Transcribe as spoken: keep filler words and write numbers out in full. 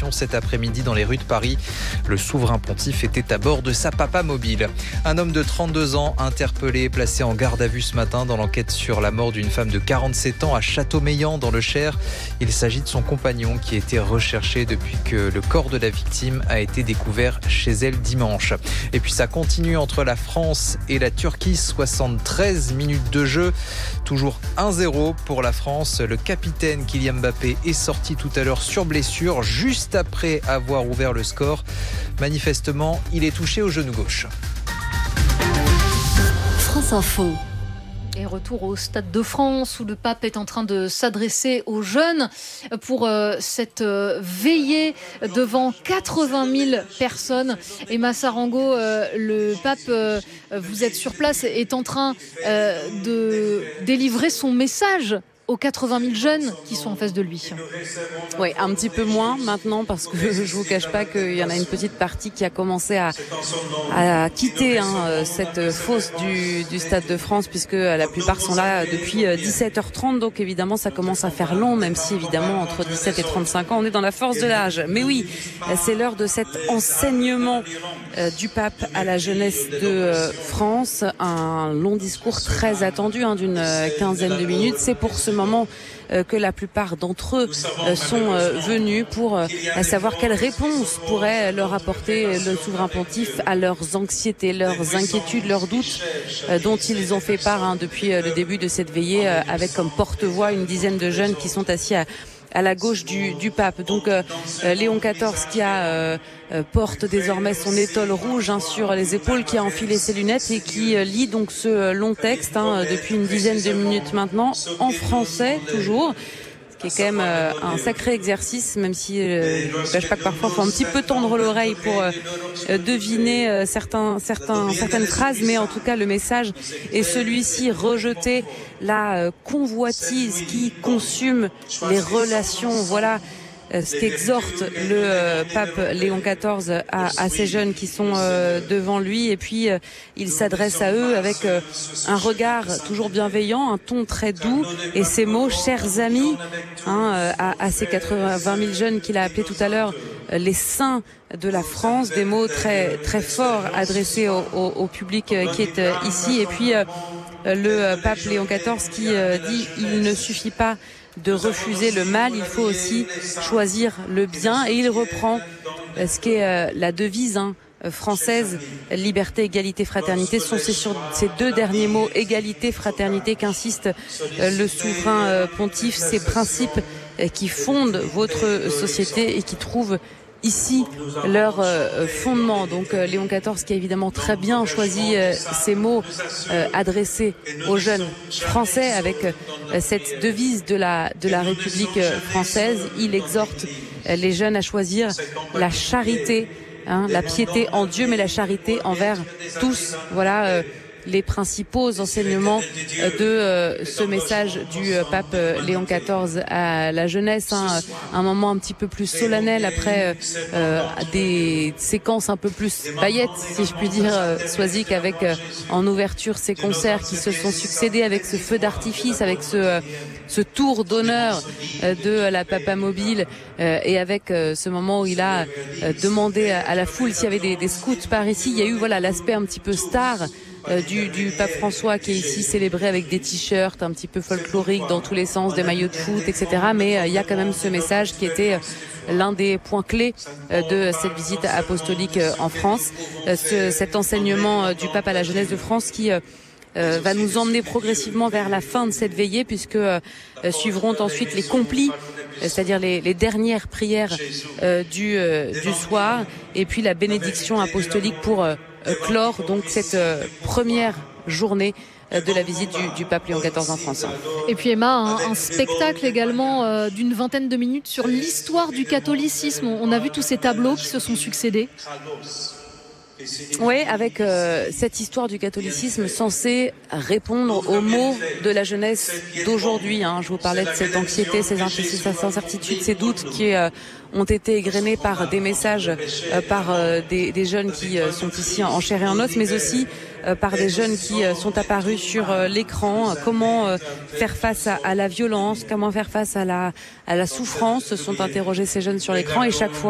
manifestation cet après-midi dans les rues de Paris. Le souverain pontife était à bord de sa Papamobile. Un homme de trente-deux ans interpellé et placé en garde à vue ce matin dans l'enquête sur la mort d'une femme de quarante-sept ans à Châteaumeillan dans le Cher. Il s'agit de son compagnon qui était recherché depuis que le corps de la victime a été découvert chez elle dimanche. Et puis ça continue entre la France et la Turquie, soixante-treize minutes de jeu, toujours un zéro pour la France. Le capitaine Kylian Mbappé est sorti tout à l'heure sur blessure, juste après avoir ouvert le score. Manifestement, il est touché au genou gauche. France Info. Et retour au Stade de France où le pape est en train de s'adresser aux jeunes pour euh, cette euh, veillée devant quatre-vingt mille personnes. Emma Sarango, euh, le pape, euh, vous êtes sur place, est en train euh, de délivrer son message aux quatre-vingt mille jeunes qui sont en face de lui. Oui, un petit peu moins maintenant parce que je vous cache pas qu'il y en a une petite partie qui a commencé à, à quitter hein, cette fosse du, du Stade de France puisque la plupart sont là depuis dix-sept heures trente, donc évidemment ça commence à faire long, même si évidemment entre dix-sept et trente-cinq ans on est dans la force de l'âge. Mais oui, c'est l'heure de cet enseignement euh, du pape à la jeunesse de euh, France, un long discours très attendu hein, d'une quinzaine de minutes. C'est pour ce moment euh, que la plupart d'entre eux euh, sont euh, venus pour euh, savoir quelle réponse pourrait leur apporter le souverain pontife à leurs anxiétés, leurs inquiétudes, leurs doutes euh, dont ils ont fait part hein, depuis euh, le début de cette veillée euh, avec comme porte-voix une dizaine de jeunes qui sont assis à à la gauche du, du pape. Donc euh, Léon quatorze qui a euh, porte désormais son étole rouge hein, sur les épaules, qui a enfilé ses lunettes et qui euh, lit donc ce long texte hein, depuis une dizaine de minutes maintenant, en français toujours, qui est quand même euh, un sacré exercice, même si euh, je ne cache pas que parfois il faut un petit peu tendre l'oreille pour euh, deviner euh, certains, certains, certaines phrases, mais en tout cas le message est celui-ci: rejeter la euh, convoitise qui consume les relations. Voilà ce qu'exhorte le euh, pape Léon quatorze à, à ces jeunes qui sont euh, devant lui, et puis euh, il s'adresse à eux avec euh, un regard toujours bienveillant, un ton très doux, et ces mots: chers amis, hein, euh, à, à ces quatre-vingt mille jeunes qu'il a appelés tout à l'heure euh, les saints de la France, des mots très très forts adressés au, au, au public euh, qui est euh, ici. Et puis euh, le pape Léon quatorze qui euh, dit: il ne suffit pas de refuser le mal, il faut aussi choisir le bien. Et il reprend ce qu'est euh, la devise hein, française: liberté, égalité, fraternité. Ce sont ces, sur ces deux derniers mots, égalité, fraternité, qu'insiste euh, le souverain euh, pontife, ces principes euh, qui fondent votre société et qui trouvent ici leur euh, fondement. Donc euh, Léon quatorze qui a évidemment très bien choisi euh, ces mots euh, adressés aux jeunes français avec euh, cette devise de la de la République euh, française. Il exhorte euh, les jeunes à choisir la charité, hein, la piété en Dieu, mais la charité envers tous. Voilà euh, les principaux enseignements de euh, ce message du euh, pape euh, Léon quatorze à la jeunesse, hein, un moment un petit peu plus solennel après euh, des séquences un peu plus paillettes, si je puis dire, euh, Soisic, avec euh, en ouverture ces concerts qui se sont succédés avec ce feu d'artifice, avec ce euh, ce tour d'honneur euh, de la Papamobile euh, et avec euh, ce moment où il a euh, demandé à, à la foule s'il y avait des, des scouts par ici. Il y a eu voilà l'aspect un petit peu star Euh, du, du pape François qui est ici célébré avec des t-shirts un petit peu folkloriques dans tous les sens, des maillots de foot, et cetera. Mais euh, il y a quand même ce message qui était euh, l'un des points clés euh, de cette visite apostolique euh, en France. Euh, ce, cet enseignement euh, du pape à la jeunesse de France qui euh, euh, va nous emmener progressivement vers la fin de cette veillée, puisque euh, suivront ensuite les complis, c'est-à-dire les, les dernières prières euh, du, euh, du soir, et puis la bénédiction apostolique pour euh, clore donc cette euh, première journée euh, de la visite du, du pape Léon quatorze en France. Et puis Emma, un, un spectacle également euh, d'une vingtaine de minutes sur l'histoire du catholicisme. On a vu tous ces tableaux qui se sont succédés. Oui, avec euh, cette histoire du catholicisme censée répondre aux maux de la jeunesse d'aujourd'hui. Hein. Je vous parlais de cette anxiété, ces incertitudes, ces doutes qui euh, ont été égrenés par des messages, euh, par euh, des, des jeunes qui euh, sont ici en chair et en os, mais aussi euh, par des jeunes qui euh, sont apparus sur euh, l'écran. Comment euh, faire face à, à la violence, comment faire face à la, à la souffrance, se sont interrogés ces jeunes sur l'écran, et chaque fois